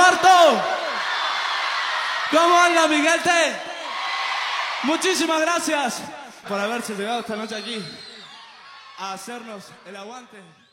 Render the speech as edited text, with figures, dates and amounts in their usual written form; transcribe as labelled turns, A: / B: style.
A: harto. ¿Cómo anda, Miguelte? Muchísimas gracias por haberse llegado esta noche aquí a hacernos el aguante.